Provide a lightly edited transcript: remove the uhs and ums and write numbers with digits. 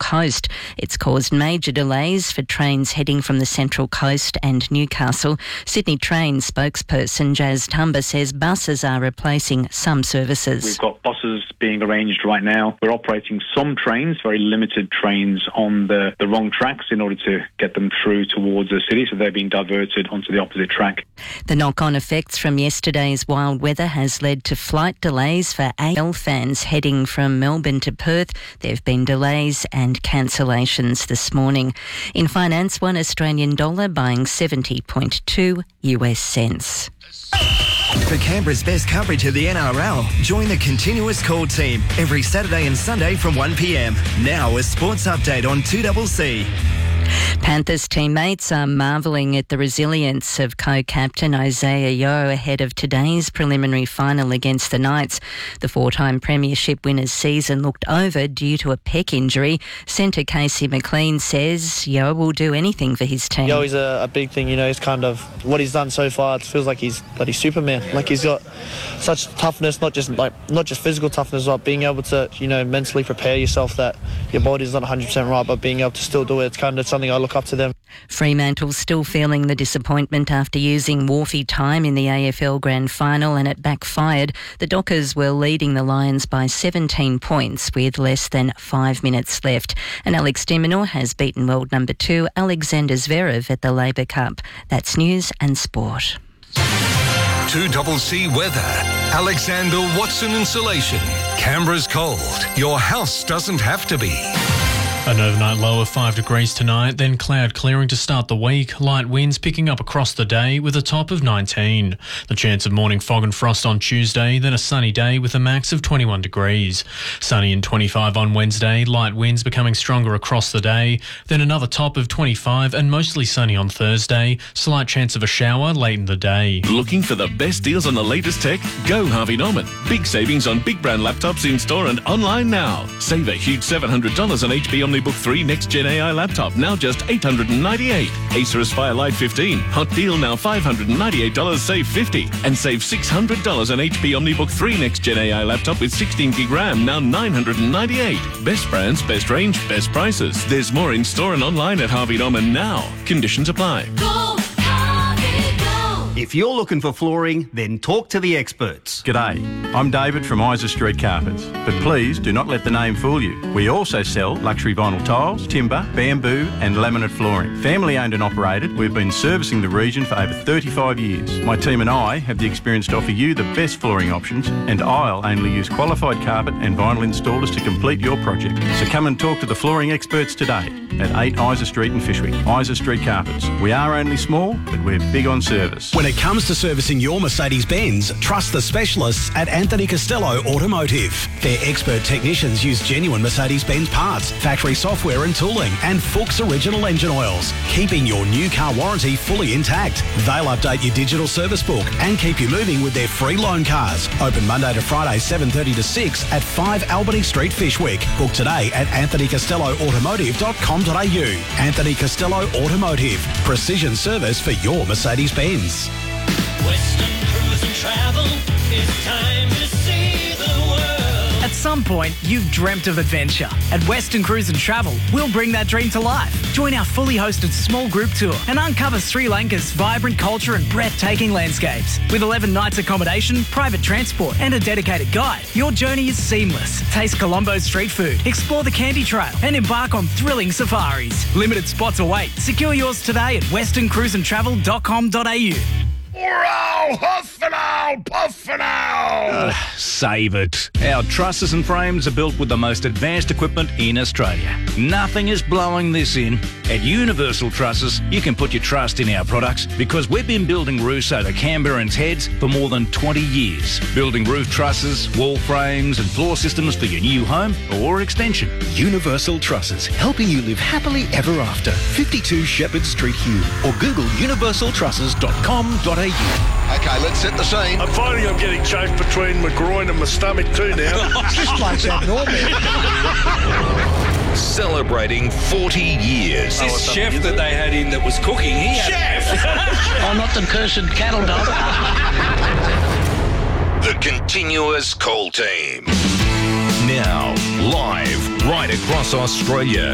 Coast. It's caused major delays for trains heading from the Central Coast and Newcastle. Sydney Train spokesperson Jazz Tumba says buses are replacing some services. We've got buses being arranged right now. We're operating some trains, very limited trains, on the wrong tracks in order to get them through towards the city, so they're being diverted onto the opposite track. The knock-on effects from yesterday's wild weather has led to flight delays for AFL fans heading from Melbourne to Perth. There have been delays and cancellations this morning. In finance, $1 Australian dollar buying 70.2 US cents. For Canberra's best coverage of the NRL, join the Continuous Call team every Saturday and Sunday from 1 p.m. Now a sports update on 2CC. Panthers teammates are marvelling at the resilience of co-captain Isaiah Yeo ahead of today's preliminary final against the Knights. The four-time premiership winner's season looked over due to a pec injury. Centre Casey McLean says Yeo will do anything for his team. Yeo's a big thing, he's kind of what he's done so far. It feels like he's bloody Superman. Like he's got such toughness, not just physical toughness, but being able to, mentally prepare yourself that your body's not 100% right, but being able to still do it. It's kind of something I look up to them. Fremantle's still feeling the disappointment after using Wharfie time in the AFL Grand Final and it backfired. The Dockers were leading the Lions by 17 points with less than 5 minutes left. And Alex de Minaur has beaten world number 2 Alexander Zverev at the Labour Cup. That's news and sport. 2CC weather. Alexander Watson Insulation. Canberra's cold. Your house doesn't have to be. An overnight low of 5 degrees tonight, then cloud clearing to start the week. Light winds picking up across the day with a top of 19. The chance of morning fog and frost on Tuesday, then a sunny day with a max of 21 degrees. Sunny and 25 on Wednesday, light winds becoming stronger across the day, then another top of 25 and mostly sunny on Thursday. Slight chance of a shower late in the day. Looking for the best deals on the latest tech? Go Harvey Norman. Big savings on big brand laptops in store and online now. Save a huge $700 on HP OmniBook 3 Next Gen AI laptop, now just $898. Acer Aspire Lite 15, hot deal now $598, save $50. And save $600 on HP OmniBook 3 Next Gen AI laptop with 16 gig RAM, now $998. Best brands, best range, best prices. There's more in store and online at Harvey Norman now. Conditions apply. Go, Harvey, go. If you're looking for flooring, then talk to the experts. G'day, I'm David from Isa Street Carpets, but please do not let the name fool you. We also sell luxury vinyl tiles, timber, bamboo and laminate flooring. Family owned and operated, we've been servicing the region for over 35 years. My team and I have the experience to offer you the best flooring options, and I'll only use qualified carpet and vinyl installers to complete your project. So come and talk to the flooring experts today at 8 Isa Street in Fyshwick. Isa Street Carpets. We are only small, but we're big on service. When it comes to servicing your Mercedes-Benz, trust the specialists at Anthony Costello Automotive. Their expert technicians use genuine Mercedes-Benz parts, factory software and tooling, and Fuchs original engine oils, keeping your new car warranty fully intact. They'll update your digital service book and keep you moving with their free loan cars. Open Monday to Friday, 7:30 to 6 at 5 Albany Street, Fyshwick. Book today at anthonycostelloautomotive.com.au. Anthony Costello Automotive. Precision service for your Mercedes-Benz. Western Cruise and Travel, it's time to see the world. At some point, you've dreamt of adventure. At Western Cruise and Travel, we'll bring that dream to life. Join our fully hosted small group tour and uncover Sri Lanka's vibrant culture and breathtaking landscapes. With 11 nights accommodation, private transport and a dedicated guide, your journey is seamless. Taste Colombo's street food, explore the Candy Trail and embark on thrilling safaris. Limited spots await. Secure yours today at westerncruiseandtravel.com.au. Wow, huff and owl, puff and owl. Save it. Our trusses and frames are built with the most advanced equipment in Australia. Nothing is blowing this in. At Universal Trusses, you can put your trust in our products because we've been building roofs over Canberrans' heads for more than 20 years. Building roof trusses, wall frames and floor systems for your new home or extension. Universal Trusses, helping you live happily ever after. 52 Shepherd Street, Hume, or Google universaltrusses.com.au. Okay, let's set the scene. I'm finding I'm getting chafed between my groin and my stomach too now. This bloke's abnormal. Celebrating 40 years. This chef that they had in that was cooking, he had... Chef! I'm not the cursed cattle dog. The Continuous Call Team. Now, live right across Australia.